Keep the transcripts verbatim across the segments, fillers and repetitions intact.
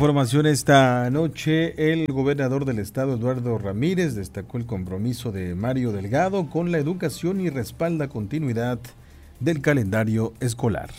información esta noche. El gobernador del estado, Eduardo Ramírez, destacó el compromiso de Mario Delgado con la educación y respalda continuidad del calendario escolar.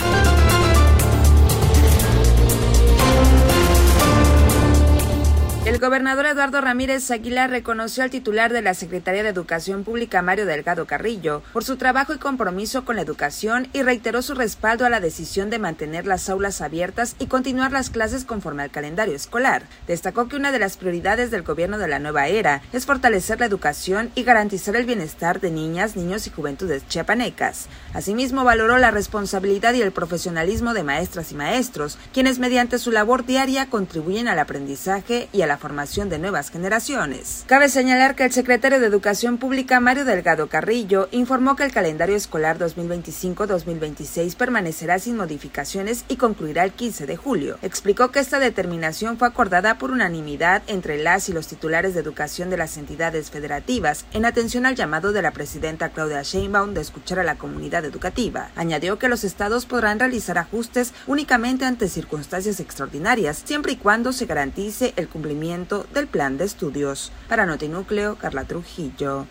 El gobernador Eduardo Ramírez Aguilar reconoció al titular de la Secretaría de Educación Pública, Mario Delgado Carrillo, por su trabajo y compromiso con la educación y reiteró su respaldo a la decisión de mantener las aulas abiertas y continuar las clases conforme al calendario escolar. Destacó que una de las prioridades del gobierno de la nueva era es fortalecer la educación y garantizar el bienestar de niñas, niños y juventudes chiapanecas. Asimismo, valoró la responsabilidad y el profesionalismo de maestras y maestros, quienes mediante su labor diaria contribuyen al aprendizaje y a la formación de nuevas generaciones. Cabe señalar que el secretario de Educación Pública, Mario Delgado Carrillo, informó que el calendario escolar dos mil veinticinco dos mil veintiséis permanecerá sin modificaciones y concluirá el quince de julio. Explicó que esta determinación fue acordada por unanimidad entre las y los titulares de educación de las entidades federativas, en atención al llamado de la presidenta Claudia Sheinbaum de escuchar a la comunidad educativa. Añadió que los estados podrán realizar ajustes únicamente ante circunstancias extraordinarias, siempre y cuando se garantice el cumplimiento del plan de estudios. Para Notinúcleo, Carla Trujillo.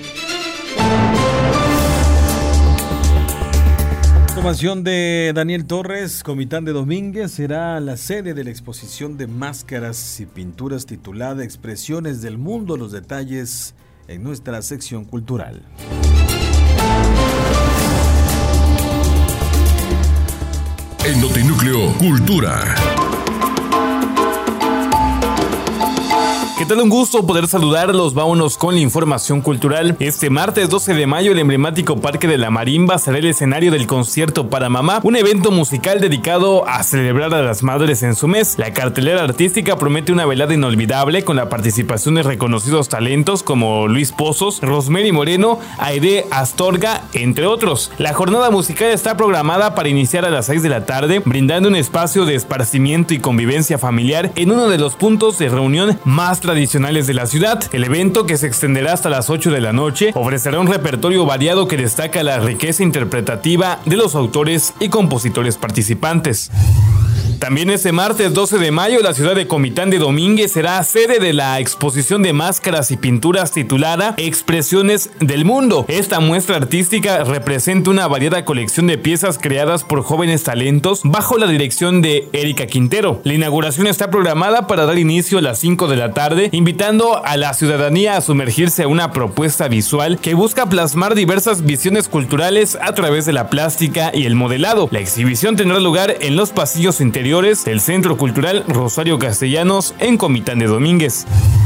Información de Daniel Torres. Comitán de Domínguez será la sede de la exposición de máscaras y pinturas titulada Expresiones del Mundo. Los detalles en nuestra sección cultural. En Notinúcleo, Cultura. ¿Qué tal? Un gusto poder saludarlos. Vámonos con la información cultural. Este martes doce de mayo, el emblemático Parque de la Marimba será el escenario del concierto para mamá, un evento musical dedicado a celebrar a las madres en su mes. La cartelera artística promete una velada inolvidable con la participación de reconocidos talentos como Luis Pozos, Rosemary Moreno, Aide Astorga, entre otros. La jornada musical está programada para iniciar a las seis de la tarde, brindando un espacio de esparcimiento y convivencia familiar en uno de los puntos de reunión más tradicionales de la ciudad. El evento, que se extenderá hasta las ocho de la noche, ofrecerá un repertorio variado que destaca la riqueza interpretativa de los autores y compositores participantes. También este martes doce de mayo, la ciudad de Comitán de Domínguez será sede de la exposición de máscaras y pinturas titulada Expresiones del Mundo. Esta muestra artística representa una variada colección de piezas creadas por jóvenes talentos bajo la dirección de Erika Quintero. La inauguración está programada para dar inicio a las cinco de la tarde, invitando a la ciudadanía a sumergirse a una propuesta visual que busca plasmar diversas visiones culturales a través de la plástica y el modelado. La exhibición tendrá lugar en los pasillos interiores del Centro Cultural Rosario Castellanos en Comitán de Domínguez.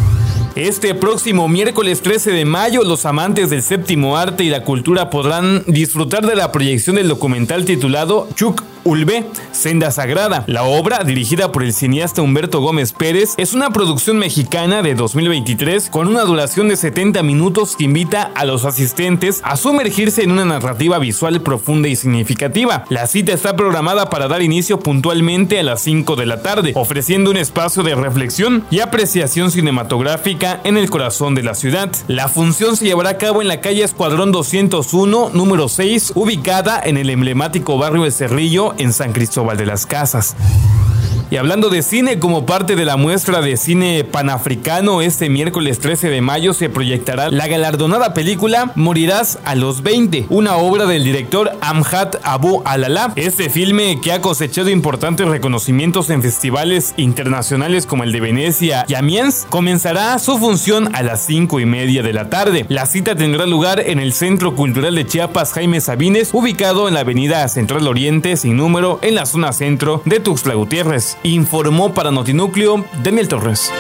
Este próximo miércoles trece de mayo, los amantes del séptimo arte y la cultura podrán disfrutar de la proyección del documental titulado Chuc Ulbe, Senda Sagrada. La obra, dirigida por el cineasta Humberto Gómez Pérez, es una producción mexicana de dos mil veintitrés con una duración de setenta minutos que invita a los asistentes a sumergirse en una narrativa visual profunda y significativa. La cita está programada para dar inicio puntualmente a las cinco de la tarde, ofreciendo un espacio de reflexión y apreciación cinematográfica en el corazón de la ciudad. La función se llevará a cabo en la calle Escuadrón doscientos uno, número seis, ubicada en el emblemático barrio El Cerrillo, en San Cristóbal de las Casas. Y hablando de cine, como parte de la muestra de cine panafricano, este miércoles trece de mayo se proyectará la galardonada película Morirás a los veinte, una obra del director Amjad Abu Alala. Este filme, que ha cosechado importantes reconocimientos en festivales internacionales como el de Venecia y Amiens, comenzará su función a las cinco y media de la tarde. La cita tendrá lugar en el Centro Cultural de Chiapas Jaime Sabines, ubicado en la avenida Central Oriente sin número, en la zona centro de Tuxtla Gutiérrez. Informó para Notinúcleo Daniel Torres.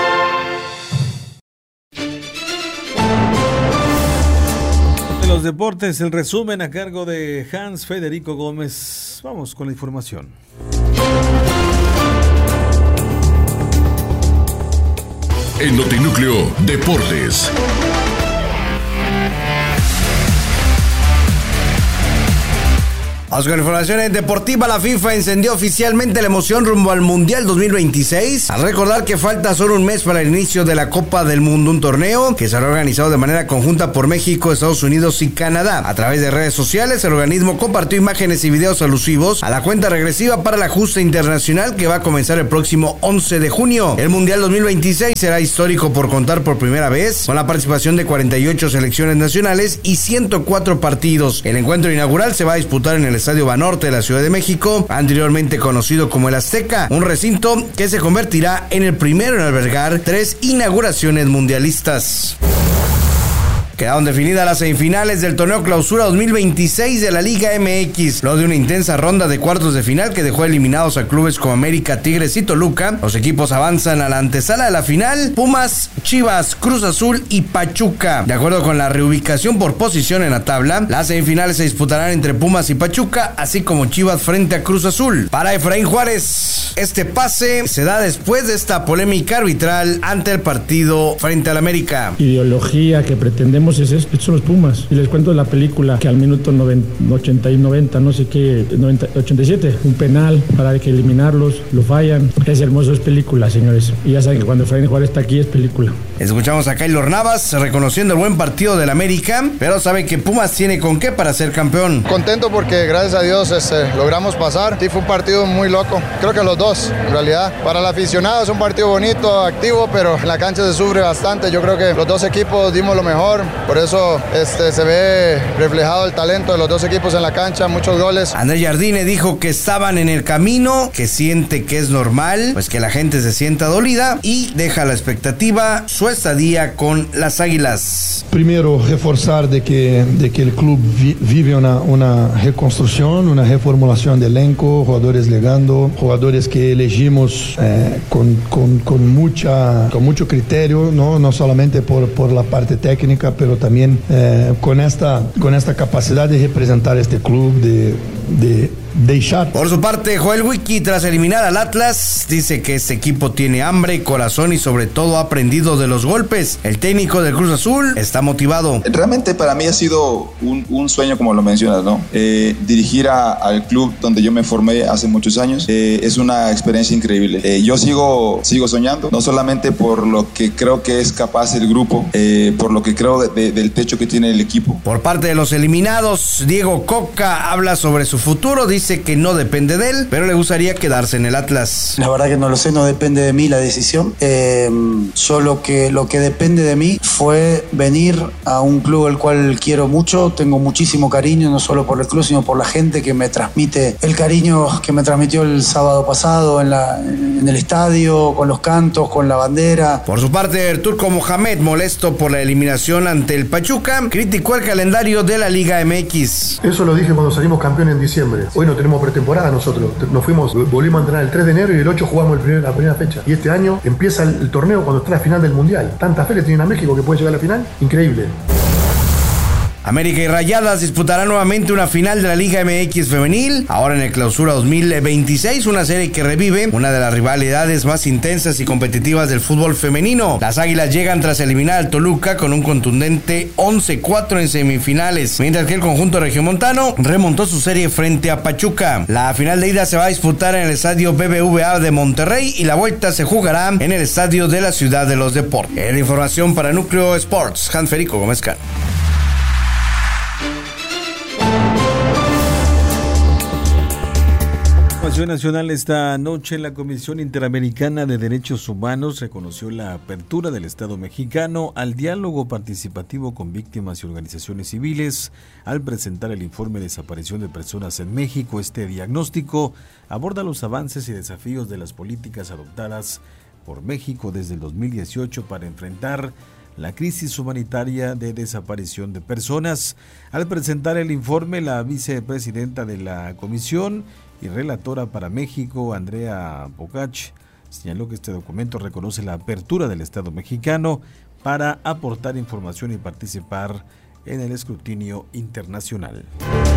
De los deportes, el resumen a cargo de Hans Federico Gómez. Vamos con la información. En Notinúcleo Deportes. Vamos con informaciones deportivas. La FIFA encendió oficialmente la emoción rumbo al Mundial dos mil veintiséis, al recordar que falta solo un mes para el inicio de la Copa del Mundo, un torneo que será organizado de manera conjunta por México, Estados Unidos y Canadá. A través de redes sociales, el organismo compartió imágenes y videos alusivos a la cuenta regresiva para la justa internacional que va a comenzar el próximo once de junio. El Mundial dos mil veintiséis será histórico por contar por primera vez con la participación de cuarenta y ocho selecciones nacionales y ciento cuatro partidos. El encuentro inaugural se va a disputar en el Estadio Banorte de la Ciudad de México, anteriormente conocido como el Azteca, un recinto que se convertirá en el primero en albergar tres inauguraciones mundialistas. Quedaron definidas las semifinales del torneo Clausura dos mil veintiséis de la Liga M X. Luego de una intensa ronda de cuartos de final que dejó eliminados a clubes como América, Tigres y Toluca, los equipos avanzan a la antesala de la final: Pumas, Chivas, Cruz Azul y Pachuca. De acuerdo con la reubicación por posición en la tabla, las semifinales se disputarán entre Pumas y Pachuca, así como Chivas frente a Cruz Azul. Para Efraín Juárez, este pase se da después de esta polémica arbitral ante el partido frente al América. Ideología que pretendemos es esto, estos son los Pumas. Y les cuento la película que al minuto noventa, ochenta y noventa, no sé qué, noventa, ochenta y siete, un penal para que eliminarlos, lo fallan. Es hermoso, es película, señores. Y ya saben que cuando Efraín Juárez está aquí es película. Escuchamos a Keylor Navas reconociendo el buen partido del América, pero sabe que Pumas tiene con qué para ser campeón. Contento porque gracias a Dios este, logramos pasar. Sí, fue un partido muy loco. Creo que los dos, en realidad. Para el aficionado es un partido bonito, activo, pero en la cancha se sufre bastante. Yo creo que los dos equipos dimos lo mejor. Por eso este, se ve reflejado el talento de los dos equipos en la cancha, muchos goles. Andrés Jardine dijo que estaban en el camino, que siente que es normal, pues que la gente se sienta dolida y deja la expectativa su estadía con las Águilas. Primero, reforzar de que, de que el club vi, vive una, una reconstrucción, una reformulación de elenco, jugadores llegando, jugadores que elegimos eh, con, con, con, mucha, con mucho criterio, no, no solamente por, por la parte técnica, pero también eh, con, esta, con esta capacidad de representar este club, de, de dejar. Por su parte, Joel Wiki, tras eliminar al Atlas, dice que este equipo tiene hambre, corazón y sobre todo ha aprendido de los golpes. El técnico del Cruz Azul está motivado. Realmente para mí ha sido un, un sueño, como lo mencionas, ¿no? Eh, dirigir a, al club donde yo me formé hace muchos años eh, es una experiencia increíble. Eh, yo sigo, sigo soñando, no solamente por lo que creo que es capaz el grupo, eh, por lo que creo de, de, del techo que tiene el equipo. Por parte de los eliminados, Diego Coca habla sobre su futuro, dice que no depende de él, pero le gustaría quedarse en el Atlas. La verdad que no lo sé, no depende de mí la decisión. Eh, yo lo que, lo que depende de mí fue venir a un club al cual quiero mucho, tengo muchísimo cariño, no solo por el club, sino por la gente que me transmite el cariño que me transmitió el sábado pasado en, la, en el estadio, con los cantos, con la bandera. Por su parte, el turco Mohamed, molesto por la eliminación ante el Pachuca, criticó el calendario de la Liga M X. Eso lo dije cuando salimos campeón en diciembre. Hoy no tenemos pretemporada nosotros. Nos fuimos, volvimos a entrenar el tres de enero y el ocho jugamos el primer, la primera fecha. Y este año empieza el, el torneo cuando está la final del Mundial. Tanta fe le tienen a México que puede llegar a la final. Increíble. América y Rayadas disputarán nuevamente una final de la Liga M X femenil, ahora en el Clausura dos mil veintiséis, una serie que revive una de las rivalidades más intensas y competitivas del fútbol femenino. Las Águilas llegan tras eliminar al Toluca con un contundente once cuatro en semifinales, mientras que el conjunto regiomontano remontó su serie frente a Pachuca. La final de ida se va a disputar en el estadio B B V A de Monterrey y la vuelta se jugará en el estadio de la Ciudad de los Deportes. En información para Núcleo Sports, Hans Federico Gómez Cano. Nacional, esta noche la Comisión Interamericana de Derechos Humanos reconoció la apertura del Estado mexicano al diálogo participativo con víctimas y organizaciones civiles al presentar el informe de desaparición de personas en México. Este diagnóstico aborda los avances y desafíos de las políticas adoptadas por México desde el dos mil dieciocho para enfrentar la crisis humanitaria de desaparición de personas. Al presentar el informe, la vicepresidenta de la comisión y relatora para México, Andrea Bocach, señaló que este documento reconoce la apertura del Estado mexicano para aportar información y participar en el escrutinio internacional.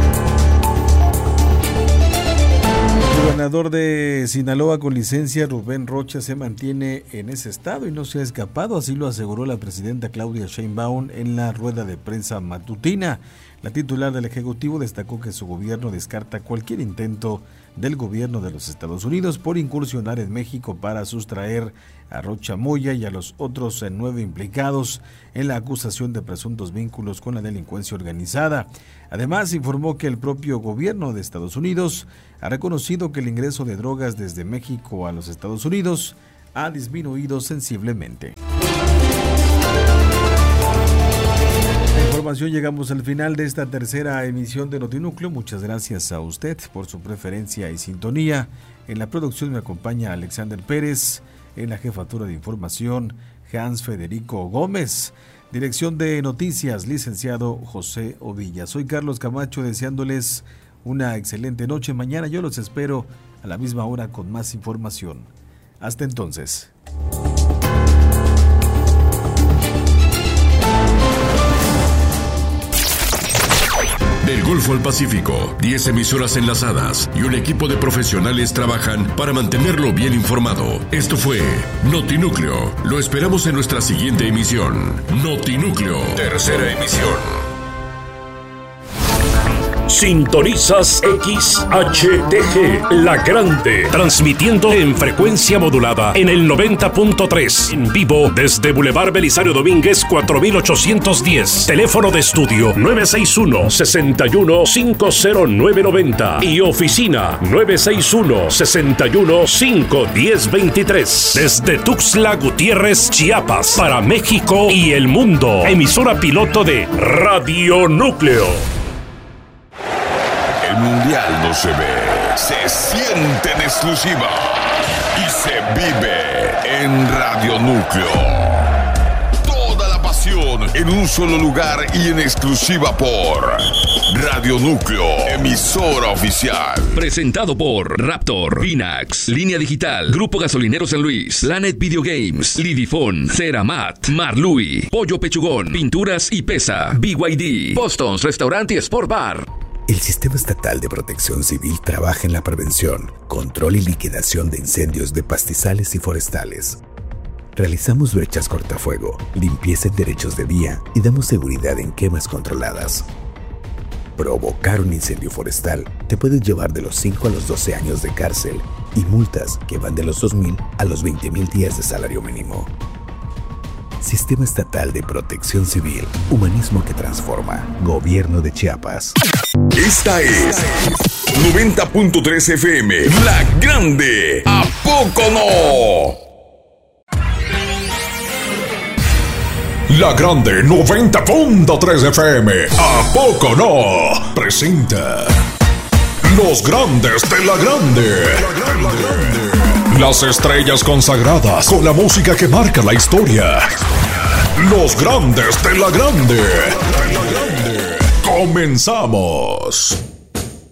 El gobernador de Sinaloa con licencia, Rubén Rocha, se mantiene en ese estado y no se ha escapado, así lo aseguró la presidenta Claudia Sheinbaum en la rueda de prensa matutina. La titular del Ejecutivo destacó que su gobierno descarta cualquier intento del gobierno de los Estados Unidos por incursionar en México para sustraer a Rocha Moya y a los otros nueve implicados en la acusación de presuntos vínculos con la delincuencia organizada. Además, informó que el propio gobierno de Estados Unidos ha reconocido que el ingreso de drogas desde México a los Estados Unidos ha disminuido sensiblemente. Información, llegamos al final de esta tercera emisión de Notinúcleo. Muchas gracias a usted por su preferencia y sintonía. En la producción me acompaña Alexander Pérez, en la jefatura de información Hans Federico Gómez, dirección de noticias licenciado José Ovilla. Soy Carlos Camacho, deseándoles una excelente noche. Mañana yo los espero a la misma hora con más información. Hasta entonces. Del Golfo al Pacífico, diez emisoras enlazadas y un equipo de profesionales trabajan para mantenerlo bien informado. Esto fue Notinúcleo. Lo esperamos en nuestra siguiente emisión. Notinúcleo, tercera emisión. Sintonizas X H T G, La Grande, transmitiendo en frecuencia modulada en el noventa punto tres, en vivo desde Boulevard Belisario Domínguez cuatro mil ochocientos diez, teléfono de estudio nueve seis uno, seis uno cinco cero nueve nueve cero y oficina nueve seis uno, seis uno cinco uno cero dos tres, desde Tuxtla Gutiérrez, Chiapas, para México y el mundo, emisora piloto de Radio Núcleo. El mundial no se ve, se siente en exclusiva y se vive en Radio Núcleo. Toda la pasión en un solo lugar y en exclusiva por Radio Núcleo, emisora oficial. Presentado por Raptor, Pinax, Línea Digital, Grupo Gasolinero San Luis, Planet Video Games, Lidifón, Ceramat, Marlui, Pollo Pechugón, Pinturas y Pesa, B Y D, Boston's Restaurant y Sport Bar. El Sistema Estatal de Protección Civil trabaja en la prevención, control y liquidación de incendios de pastizales y forestales. Realizamos brechas cortafuego, limpieza en derechos de vía y damos seguridad en quemas controladas. Provocar un incendio forestal te puede llevar de los cinco a los doce años de cárcel y multas que van de los dos mil a los veinte mil días de salario mínimo. Sistema Estatal de Protección Civil, humanismo que transforma. Gobierno de Chiapas. Esta es noventa punto tres F M, La Grande. ¿A poco no? La Grande noventa punto tres F M, ¿a poco no? Presenta Los Grandes de La Grande. Las estrellas consagradas con la música que marca la historia. Los Grandes de La Grande. Comenzamos.